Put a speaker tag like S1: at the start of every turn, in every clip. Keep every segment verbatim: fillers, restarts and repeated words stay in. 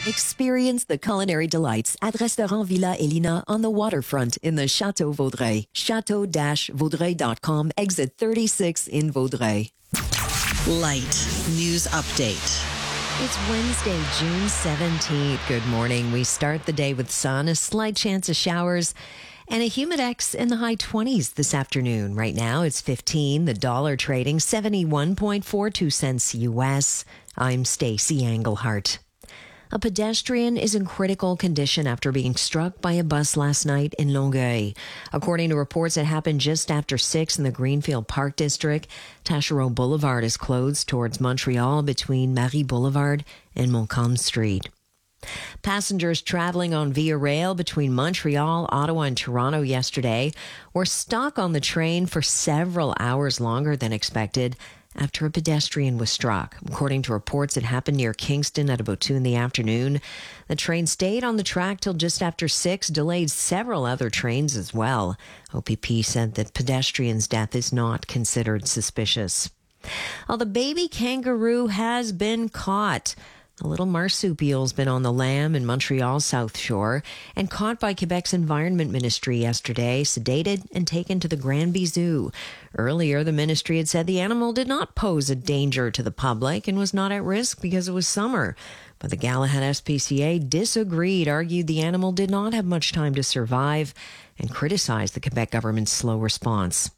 S1: Experience the culinary delights at Restaurant Villa Elina on the waterfront in the Château Vaudreuil. chateau dash vaudreuil dot com, exit thirty-six in Vaudreuil.
S2: Light News Update.
S1: It's Wednesday, June seventeenth. Good morning. We start the day with sun, a slight chance of showers, and a humidex in the high twenties this afternoon. Right now, it's fifteen. The dollar trading seventy-one point four two cents U S. I'm Stacey Englehart. A pedestrian is in critical condition after being struck by a bus last night in Longueuil. According to reports, it happened just after six in the Greenfield Park District. Taschereau Boulevard is closed towards Montreal between Marie Boulevard and Montcalm Street. Passengers traveling on Via Rail between Montreal, Ottawa, and Toronto yesterday were stuck on the train for several hours longer than expected after a pedestrian was struck. According to reports, it happened near Kingston at about two in the afternoon. The train stayed on the track till just after six, delayed several other trains as well. O P P said that pedestrian's death is not considered suspicious. Well, the baby kangaroo has been caught. A little marsupial's been on the lam in Montreal's South Shore and caught by Quebec's Environment Ministry yesterday, sedated and taken to the Granby Zoo. Earlier, the ministry had said the animal did not pose a danger to the public and was not at risk because it was summer. But the Galahad S P C A disagreed, argued the animal did not have much time to survive, and criticized the Quebec government's slow response.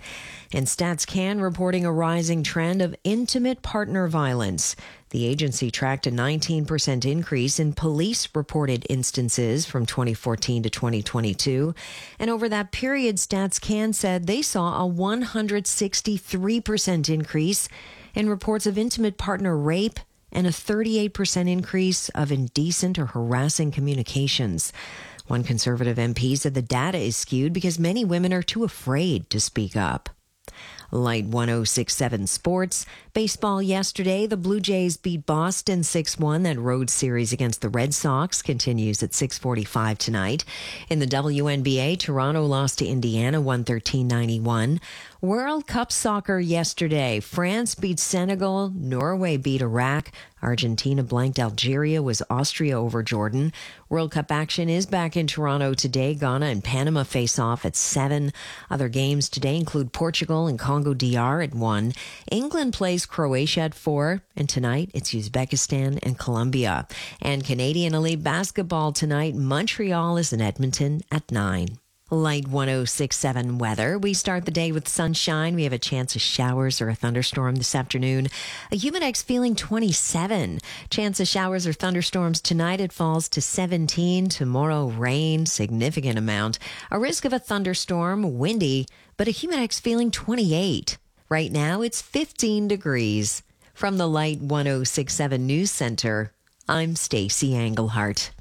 S1: And StatsCan reporting a rising trend of intimate partner violence. The agency tracked a nineteen percent increase in police-reported instances from twenty fourteen to twenty twenty-two. And over that period, StatsCan said they saw a one hundred sixty-three percent increase in reports of intimate partner rape and a thirty-eight percent increase of indecent or harassing communications. One Conservative M P said the data is skewed because many women are too afraid to speak up. Light one oh six point seven Sports. Baseball yesterday, the Blue Jays beat Boston six one. That road series against the Red Sox continues at six forty-five tonight. In the W N B A, Toronto lost to Indiana one thirteen ninety-one. World Cup soccer yesterday. France beat Senegal. Norway beat Iraq. Argentina blanked Algeria, was Austria over Jordan. World Cup action is back in Toronto today. Ghana and Panama face off at seven. Other games today include Portugal and Congo D R at one. England plays Croatia at four. And tonight it's Uzbekistan and Colombia. And Canadian Elite Basketball tonight. Montreal is in Edmonton at nine. Light one oh six point seven weather. We start the day with sunshine. We have a chance of showers or a thunderstorm this afternoon. A humidex feeling twenty-seven. Chance of showers or thunderstorms tonight. It falls to seventeen. Tomorrow, rain, significant amount. A risk of a thunderstorm, windy, but a humidex feeling twenty-eight. Right now, it's fifteen degrees. From the Light one oh six point seven News Center, I'm Stacey Englehart.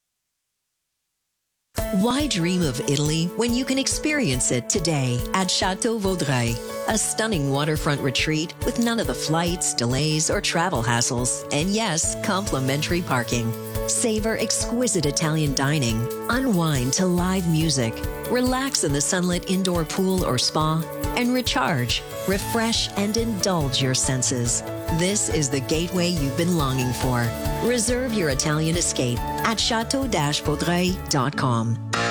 S1: Why dream of Italy when you can experience it today at Château Vaudreuil? A stunning waterfront retreat with none of the flights, delays, or travel hassles. And yes, complimentary parking. Savor exquisite Italian dining. Unwind to live music. Relax in the sunlit indoor pool or spa. And recharge, refresh, and indulge your senses. This is the gateway you've been longing for. Reserve your Italian escape at chateau dash vaudreuil dot com.